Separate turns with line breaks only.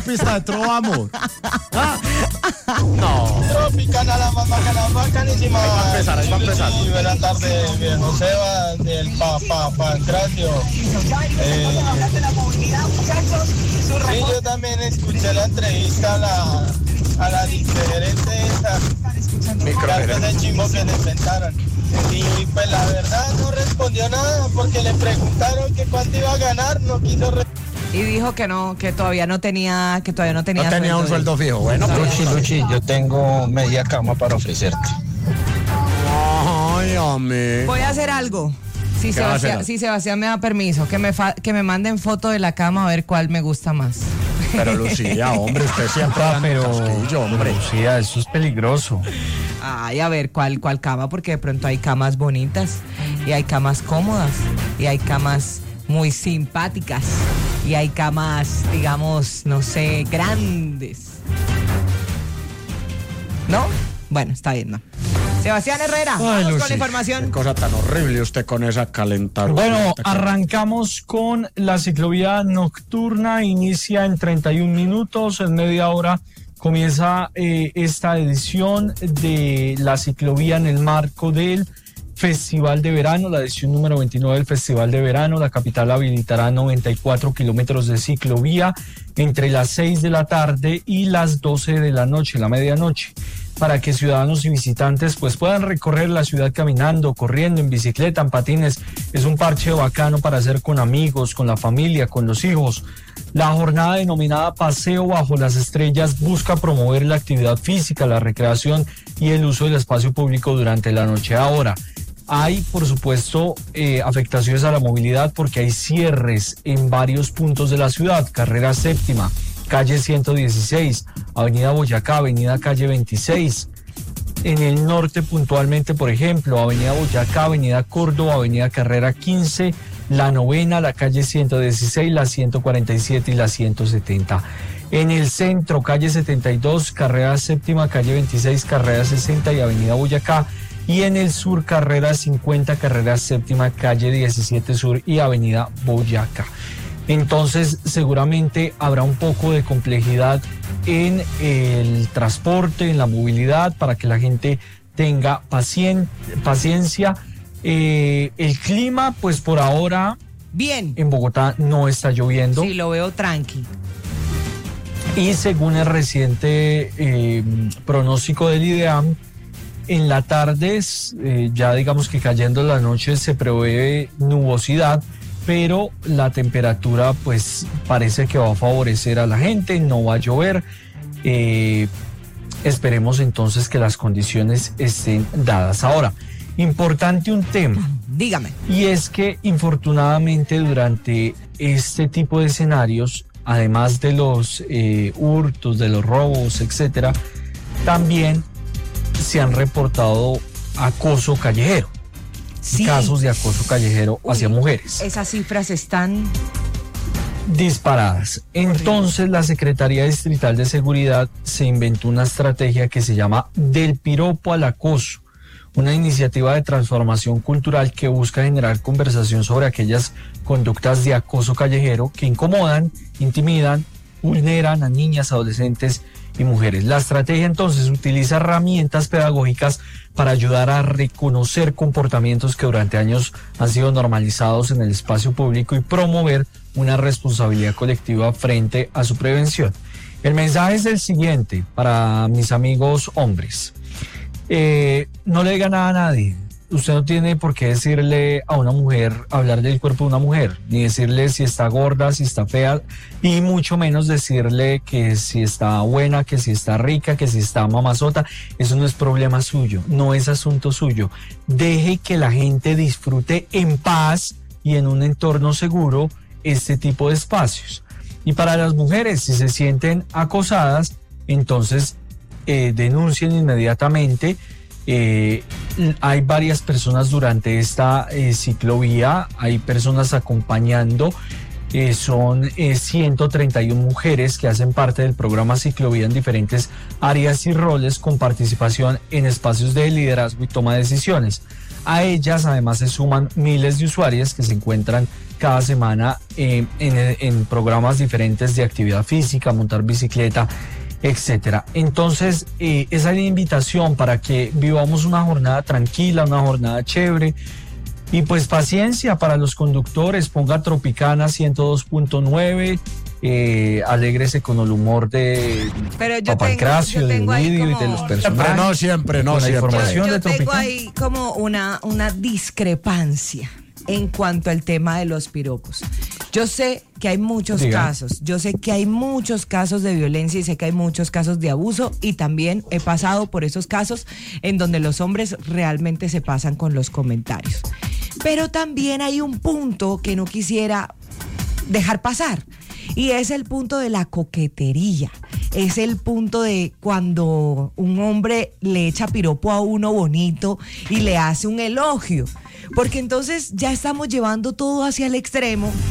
pista de Trovamos. ¿Ah? No.
Tropicana, la más bacanísima.
Ahí va a empezar.
Sí, buenas tardes, viejo Sebas, del Pancracio. Sí, yo también escuché la entrevista a la diferente esa. De chimbo que le inventaron. Y pues la verdad no respondió nada porque le preguntaron que cuánto iba a ganar, no quiso responder.
Y dijo que no, que todavía no tenía
un sueldo fijo. Bueno,
Luchi, yo tengo media cama para ofrecerte.
Ay, hombre.
Voy a hacer algo. Si Sebastián me da permiso, que me manden foto de la cama a ver cuál me gusta más.
Pero Lucía, hombre, usted siempre hombre.
Lucía, eso es peligroso.
Ay, a ver, ¿cuál cama? Porque de pronto hay camas bonitas y hay camas cómodas y hay camas muy simpáticas y hay camas, digamos, no sé, grandes. ¿No? Bueno, está bien, ¿no? Sebastián Herrera, vamos con la información.
Qué cosa tan horrible usted con esa calentadura.
Bueno, arrancamos con la ciclovía nocturna, inicia en 31 minutos, en media hora comienza esta edición de la ciclovía en el marco del Festival de Verano, la edición número 29 del Festival de Verano. La capital habilitará 94 kilómetros de ciclovía entre las 6 de la tarde y las 12 de la noche, la medianoche, para que ciudadanos y visitantes pues puedan recorrer la ciudad caminando, corriendo, en bicicleta, en patines. Es un parche bacano para hacer con amigos, con la familia, con los hijos. La jornada denominada Paseo Bajo las Estrellas busca promover la actividad física, la recreación y el uso del espacio público durante la noche. Ahora, hay, por supuesto, afectaciones a la movilidad porque hay cierres en varios puntos de la ciudad. Carrera Séptima, calle 116, avenida Boyacá, avenida calle 26. En el norte puntualmente, por ejemplo, avenida Boyacá, avenida Córdoba, avenida Carrera 15, la Novena, la calle 116, la 147 y la 170. En el centro, calle 72, carrera Séptima, calle 26, carrera 60 y avenida Boyacá. Y en el sur, carrera 50, carrera Séptima, calle 17 Sur y avenida Boyacá. Entonces, seguramente habrá un poco de complejidad en el transporte, en la movilidad, para que la gente tenga paciencia. El clima, pues por ahora,
bien.
En Bogotá no está lloviendo.
Sí, lo veo tranqui.
Y según el reciente pronóstico del IDEAM, en la tarde, ya digamos que cayendo la noche, se prevé nubosidad, pero la temperatura pues parece que va a favorecer a la gente, no va a llover. Esperemos entonces que las condiciones estén dadas. Ahora, importante un tema.
Dígame.
Y es que infortunadamente durante este tipo de escenarios, además de los hurtos, de los robos, etcétera, también se han reportado acoso callejero. Sí. Casos de acoso callejero hacia mujeres.
Esas cifras están
disparadas. Entonces la Secretaría Distrital de Seguridad se inventó una estrategia que se llama Del Piropo al Acoso, una iniciativa de transformación cultural que busca generar conversación sobre aquellas conductas de acoso callejero que incomodan, intimidan, vulneran a niñas, adolescentes y mujeres. La estrategia entonces utiliza herramientas pedagógicas para ayudar a reconocer comportamientos que durante años han sido normalizados en el espacio público y promover una responsabilidad colectiva frente a su prevención. El mensaje es el siguiente para mis amigos hombres. No le diga nada a nadie. Usted no tiene por qué decirle a una mujer, hablar del cuerpo de una mujer, ni decirle si está gorda, si está fea, y mucho menos decirle que si está buena, que si está rica, que si está mamazota. Eso no es problema suyo, no es asunto suyo. Deje que la gente disfrute en paz y en un entorno seguro este tipo de espacios. Y para las mujeres, si se sienten acosadas, entonces denuncien inmediatamente. Hay varias personas durante esta ciclovía, hay personas acompañando son 131 mujeres que hacen parte del programa Ciclovía en diferentes áreas y roles con participación en espacios de liderazgo y toma de decisiones. A ellas además se suman miles de usuarias que se encuentran cada semana en programas diferentes de actividad física, montar bicicleta, etcétera. Entonces, esa es la invitación para que vivamos una jornada tranquila, una jornada chévere. Y pues paciencia para los conductores, ponga Tropicana 102.9, alégrese con el humor de Papalcracio, de Lidio y de los personajes.
No siempre.
Yo tengo ahí como una discrepancia en cuanto al tema de los piropos. Yo sé que hay muchos casos, yo sé que hay muchos casos de violencia y sé que hay muchos casos de abuso y también he pasado por esos casos en donde los hombres realmente se pasan con los comentarios. Pero también hay un punto que no quisiera dejar pasar y es el punto de la coquetería. Es el punto de cuando un hombre le echa piropo a uno bonito y le hace un elogio. Porque entonces ya estamos llevando todo hacia el extremo